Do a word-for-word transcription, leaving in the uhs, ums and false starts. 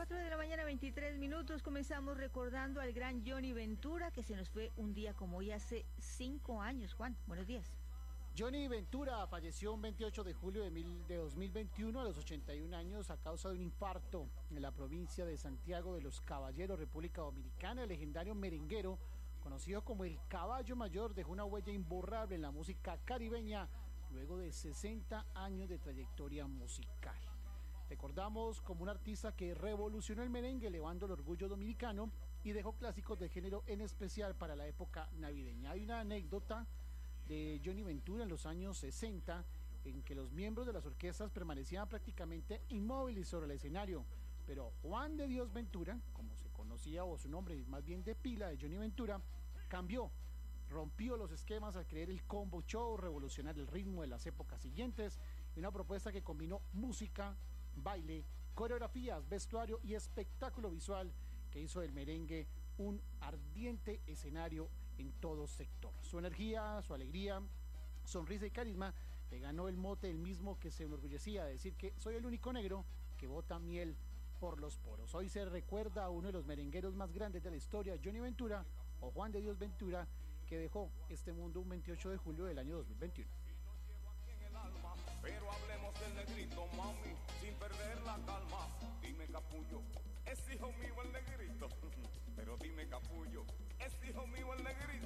cuatro de la mañana, veintitrés minutos. Comenzamos recordando al gran Johnny Ventura, que se nos fue un día como hoy hace cinco años. Juan, buenos días. Johnny Ventura falleció un veintiocho de julio de, mil, de dos mil veintiuno a los ochenta y un años a causa de un infarto en la provincia de Santiago de los Caballeros, República Dominicana. El legendario merenguero, conocido como el Caballo Mayor, dejó una huella imborrable en la música caribeña luego de sesenta años de trayectoria musical. Recordamos como un artista que revolucionó el merengue elevando el orgullo dominicano y dejó clásicos de género, en especial para la época navideña. Hay una anécdota de Johnny Ventura en los años sesenta en que los miembros de las orquestas permanecían prácticamente inmóviles sobre el escenario, pero Juan de Dios Ventura, como se conocía, o su nombre más bien de pila de Johnny Ventura, cambió, rompió los esquemas al crear el combo show, revolucionar el ritmo de las épocas siguientes, y una propuesta que combinó música, baile, coreografías, vestuario y espectáculo visual que hizo del merengue un ardiente escenario en todo sector. Su energía, su alegría, sonrisa y carisma le ganó el mote el mismo que se enorgullecía de decir que soy el único negro que bota miel por los poros. Hoy se recuerda a uno de los merengueros más grandes de la historia, Johnny Ventura, o Juan de Dios Ventura, que dejó este mundo un veintiocho de julio del año dos mil veintiuno. Alma, pero hablemos del negrito, mami, sin perder la calma. Dime, capullo, es hijo mío el negrito. Pero dime, capullo, es hijo mío el negrito.